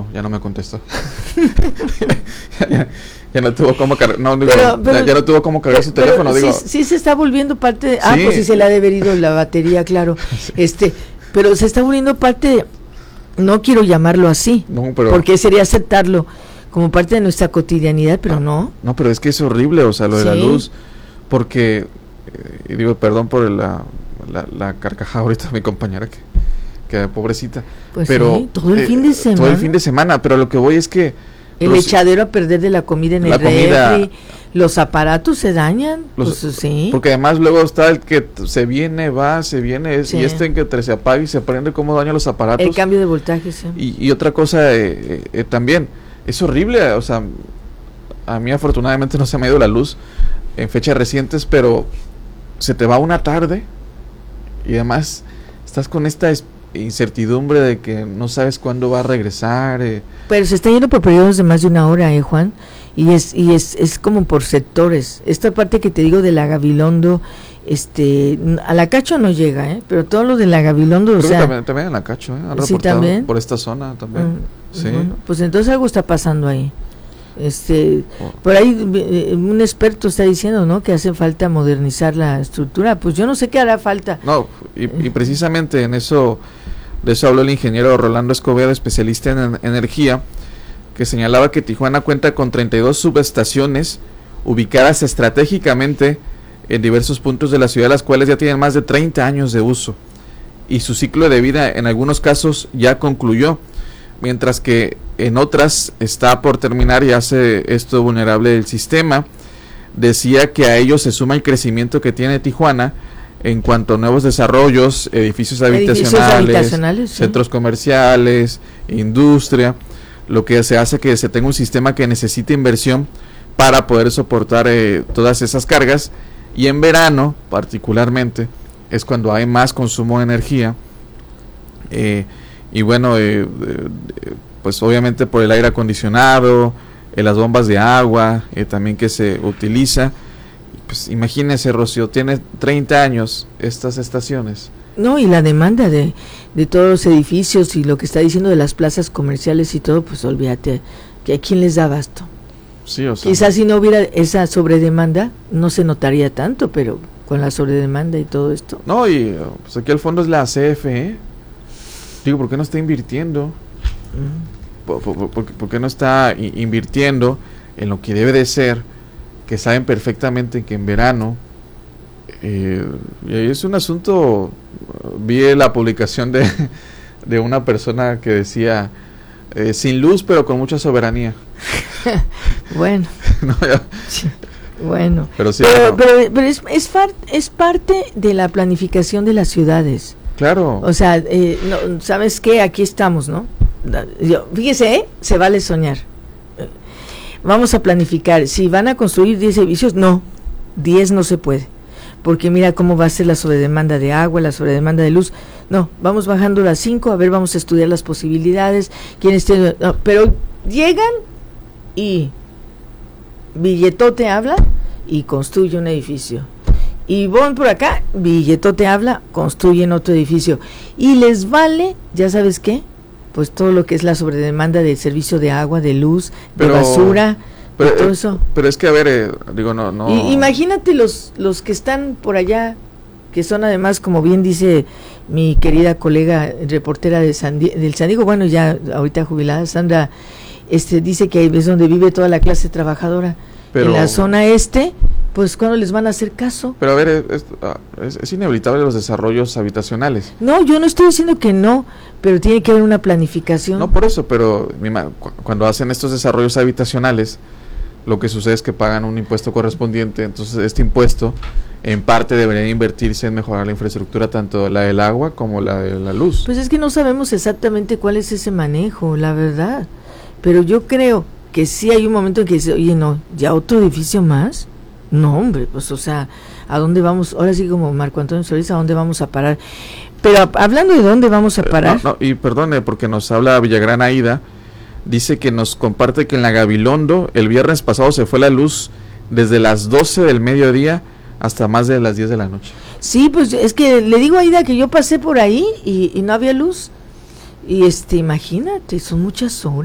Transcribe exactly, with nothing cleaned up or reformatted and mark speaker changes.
Speaker 1: no, ya no me contestó. ya, ya, ya no tuvo cómo cargar, no, digo,
Speaker 2: pero, pero,
Speaker 1: ya, ya no tuvo cómo cargar
Speaker 2: pero,
Speaker 1: su teléfono,
Speaker 2: pero,
Speaker 1: digo.
Speaker 2: Sí, sí se está volviendo parte de, ah,
Speaker 1: Sí.
Speaker 2: pues sí se le ha de haber ido la batería, claro. Sí. Este, pero se está volviendo parte de, no quiero llamarlo así,
Speaker 1: no, pero,
Speaker 2: porque sería aceptarlo como parte de nuestra cotidianidad, pero no.
Speaker 1: No, pero es que es horrible, o sea, lo de sí. la luz, porque, eh, digo, perdón por la, la, la carcajada ahorita de mi compañera, que, que pobrecita,
Speaker 2: pues
Speaker 1: pero
Speaker 2: sí, todo el
Speaker 1: eh,
Speaker 2: fin de semana.
Speaker 1: Todo el fin de semana, pero lo que voy es que...
Speaker 2: El los, echadero a perder de la comida en la el comida, refri, los aparatos se dañan, los, pues sí.
Speaker 1: Porque además luego está el que se viene, va, se viene, es, sí. y este en que se apaga y se prende, cómo daña los aparatos.
Speaker 2: El cambio de voltaje, sí.
Speaker 1: Y, y otra cosa eh, eh, también, es horrible, o sea, a mí afortunadamente no se me ha ido la luz en fechas recientes, pero se te va una tarde y además estás con esta incertidumbre de que no sabes cuándo va a regresar. Eh.
Speaker 2: Pero se está yendo por periodos de más de una hora, ¿eh, Juan? Y es y es, es como por sectores. Esta parte que te digo de la Gabilondo, este, a la Cacho no llega, ¿eh? Pero todo lo de la Gabilondo,
Speaker 1: Creo
Speaker 2: o sea...
Speaker 1: También, también en la Cacho, ¿eh? Han
Speaker 2: ¿sí,
Speaker 1: reportado
Speaker 2: también?
Speaker 1: Por esta zona también.
Speaker 2: Mm,
Speaker 1: sí.
Speaker 2: Bueno, pues entonces algo está pasando ahí. Este, oh. Por ahí eh, un experto está diciendo, ¿no? Que hace falta modernizar la estructura. Pues yo no sé qué hará falta.
Speaker 1: No, y, y precisamente en eso, de eso habló el ingeniero Rolando Escobedo, especialista en, en energía, que señalaba que Tijuana cuenta con treinta y dos subestaciones ubicadas estratégicamente en diversos puntos de la ciudad, las cuales ya tienen más de treinta años de uso y su ciclo de vida en algunos casos ya concluyó, mientras que en otras está por terminar y hace esto vulnerable el sistema. Decía que a ello se suma el crecimiento que tiene Tijuana en cuanto a nuevos desarrollos, edificios habitacionales,
Speaker 2: edificios habitacionales
Speaker 1: centros
Speaker 2: sí.
Speaker 1: comerciales, industria, lo que se hace que se tenga un sistema que necesite inversión para poder soportar eh, todas esas cargas, y en verano particularmente es cuando hay más consumo de energía, eh, y bueno, eh, eh, pues obviamente por el aire acondicionado, eh, las bombas de agua eh, también que se utiliza. Pues imagínese, Rocío, tiene treinta años estas estaciones.
Speaker 2: No, y la demanda de, de todos los edificios y lo que está diciendo de las plazas comerciales y todo, pues olvídate, que a quién les da abasto.
Speaker 1: Sí, o sea,
Speaker 2: quizás si no hubiera esa sobredemanda, no se notaría tanto, pero con la sobredemanda y todo esto.
Speaker 1: No, y pues aquí al fondo es la C F E. Digo, ¿por qué no está invirtiendo? Mm. ¿Por, por, por, por qué no está invirtiendo en lo que debe de ser? Que saben perfectamente que en verano, eh, y es un asunto, vi la publicación de, de una persona que decía, eh, sin luz pero con mucha soberanía.
Speaker 2: Bueno,
Speaker 1: no, ya.
Speaker 2: Sí, bueno,
Speaker 1: pero, sí,
Speaker 2: pero,
Speaker 1: no.
Speaker 2: pero, pero es, es, far, es parte de la planificación de las ciudades.
Speaker 1: Claro.
Speaker 2: O sea, eh, no, ¿sabes qué? Aquí estamos, ¿no? Yo, fíjese, ¿eh? Se vale soñar. Vamos a planificar. Si van a construir diez edificios, no, diez no se puede. Porque mira cómo va a ser la sobredemanda de agua, la sobredemanda de luz. No, vamos bajando a cinco, a ver, vamos a estudiar las posibilidades. Quienes tienen, no, pero llegan y billetote habla y construye un edificio. Y van por acá, billetote habla, construyen otro edificio. Y les vale, ¿ya sabes qué? Pues todo lo que es la sobredemanda de servicio de agua, de luz,
Speaker 1: pero,
Speaker 2: de basura,
Speaker 1: pero,
Speaker 2: de todo eso.
Speaker 1: Pero es que, a ver, eh, digo, no... no.
Speaker 2: Y, imagínate los, los que están por allá, que son además, como bien dice mi querida colega reportera de San Di- del San Diego, bueno, ya ahorita jubilada, Sandra, este dice que es donde vive toda la clase trabajadora. Pero, en la zona este, pues ¿cuándo les van a hacer caso?
Speaker 1: Pero a ver, es, es, es inevitable los desarrollos habitacionales.
Speaker 2: No, yo no estoy diciendo que no, pero tiene que haber una planificación.
Speaker 1: No por eso, pero mima, cu- cuando hacen estos desarrollos habitacionales, lo que sucede es que pagan un impuesto correspondiente, entonces este impuesto en parte debería invertirse en mejorar la infraestructura, tanto la del agua como la de la luz.
Speaker 2: Pues es que no sabemos exactamente cuál es ese manejo, la verdad, pero yo creo que sí hay un momento en que dice, oye, no, ¿ya otro edificio más? No, hombre, pues, o sea, ¿a dónde vamos? Ahora sí, como Marco Antonio Solís, ¿a dónde vamos a parar? Pero a, hablando de dónde vamos a parar...
Speaker 1: Eh, no, no, y perdone, porque nos habla Villagrán Aida, dice que nos comparte que en la Gabilondo el viernes pasado se fue la luz desde las doce del mediodía hasta más de las diez de la noche.
Speaker 2: Sí, pues es que le digo a Aida que yo pasé por ahí y, y no había luz. Y este, imagínate, son muchas horas.